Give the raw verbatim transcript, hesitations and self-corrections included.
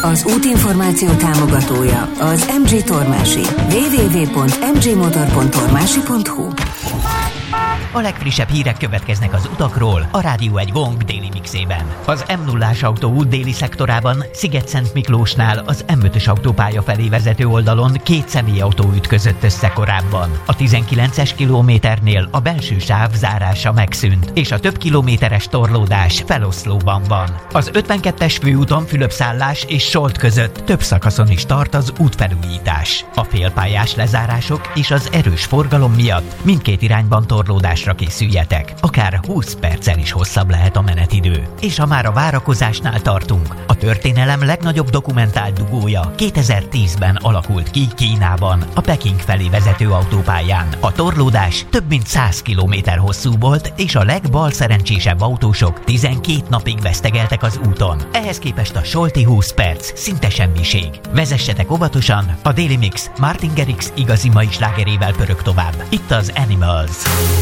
Az útinformáció támogatója az em gé Tormási. double-u double-u double-u pont em gé motor pont tormási pont hu. A legfrissebb hírek következnek az utakról a Rádió egy Gong déli mixében. Az em nullás autóút déli szektorában Sziget-Szent Miklósnál az em ötös autópálya felé vezető oldalon két személyautó ütközött össze korábban. A tizenkilences kilométernél a belső sáv zárása megszűnt, és a több kilométeres torlódás feloszlóban van. Az ötvenkettes főúton Fülöpszállás és Solt között több szakaszon is tart az útfelújítás. A félpályás lezárások és az erős forgalom miatt mindkét irányban torlódásra készüljetek. Akár húsz perccel is hosszabb lehet a menetidő. És ha már a várakozásnál tartunk, a történelem legnagyobb dokumentált dugója kétezer-tízben alakult ki Kínában, a Peking felé vezető autópályán. A torlódás több mint száz kilométer hosszú volt, és a legbalszerencsésebb autósok tizenkét napig vesztegeltek az úton. Ehhez képest a solti húsz perc szinte semmiség. Vezessetek óvatosan, a Daily Mix Martin Garrix igazi mai slágerével pörög tovább. Itt az Animals.